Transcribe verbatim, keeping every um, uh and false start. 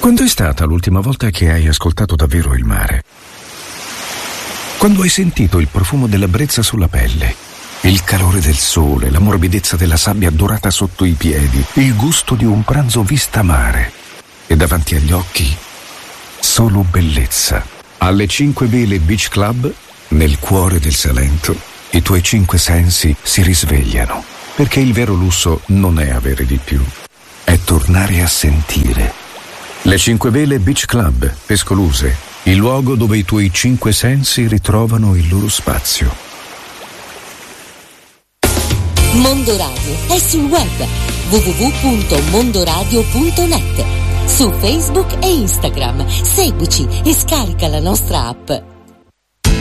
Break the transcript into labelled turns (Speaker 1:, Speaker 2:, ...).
Speaker 1: Quando è stata l'ultima volta che hai ascoltato davvero il mare? Quando hai sentito il profumo della brezza sulla pelle, il calore del sole, la morbidezza della sabbia dorata sotto i piedi, il gusto di un pranzo vista mare e davanti agli occhi solo bellezza. Alle Cinque Vele Beach Club, nel cuore del Salento, i tuoi cinque sensi si risvegliano, perché il vero lusso non è avere di più, è tornare a sentire. Le Cinque Vele Beach Club, Pescoluse, il luogo dove i tuoi cinque sensi ritrovano il loro spazio.
Speaker 2: Mondo Radio è sul web w w w punto mondoradio punto net, su Facebook e Instagram. Seguici e scarica la nostra app.